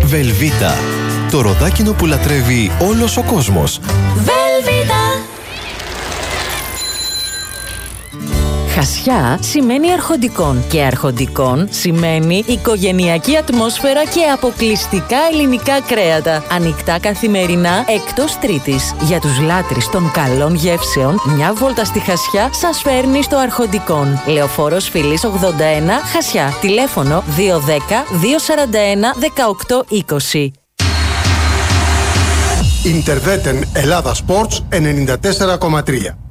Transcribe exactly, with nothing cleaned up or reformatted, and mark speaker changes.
Speaker 1: Βελβίτα. Το ροδάκινο που λατρεύει όλος ο κόσμος.
Speaker 2: Βελβίτα. Χασιά σημαίνει αρχοντικών και αρχοντικών σημαίνει οικογενειακή ατμόσφαιρα και αποκλειστικά ελληνικά κρέατα. Ανοιχτά καθημερινά εκτός Τρίτης. Για τους λάτρεις των καλών γεύσεων, μια βόλτα στη Χασιά σας φέρνει στο Αρχοντικόν. Λεωφόρος Φιλής ογδόντα ένα, Χασιά. Τηλέφωνο δύο ένα μηδέν δύο τέσσερα ένα δεκαοκτώ είκοσι.
Speaker 3: Ιντερβέτεν Ελλάδα Sports ενενήντα τέσσερα κόμμα τρία.